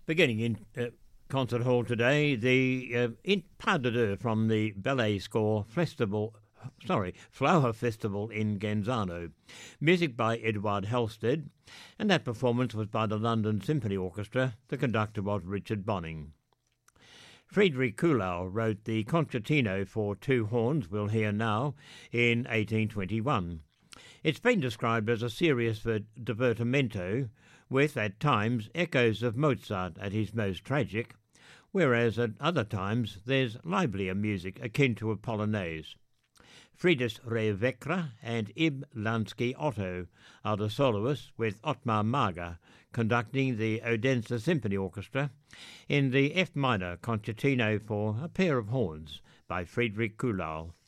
Beginning in Concert Hall today, the Pas de Deux from the Ballet Score Flower Festival in Genzano. Music by Edward Halstead, and that performance was by the London Symphony Orchestra. The conductor was Richard Bonning. Friedrich Kuhlau wrote the concertino for two horns we'll hear now in 1821. It's been described as a serious divertimento with, at times, echoes of Mozart at his most tragic, whereas at other times there's livelier music akin to a polonaise. Friedrich Rehwecker and Ib Lansky Otto are the soloists, with Ottmar Mager conducting the Odense Symphony Orchestra in the F minor concertino for a pair of horns by Friedrich Kuhlau.